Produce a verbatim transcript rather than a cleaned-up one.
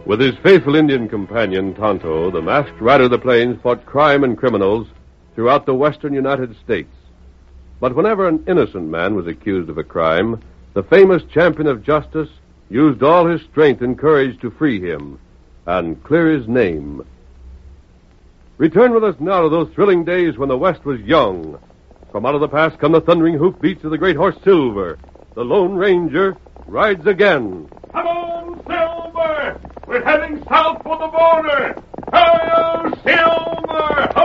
With his faithful Indian companion, Tonto, the masked rider of the plains fought crime and criminals throughout the western United States. But whenever an innocent man was accused of a crime, the famous champion of justice used all his strength and courage to free him and clear his name. Return with us now to those thrilling days when the West was young. From out of the past come the thundering hoofbeats of the great horse Silver. The Lone Ranger rides again. Come on, Silver! We're heading south for the border! Hi-yo, Silver!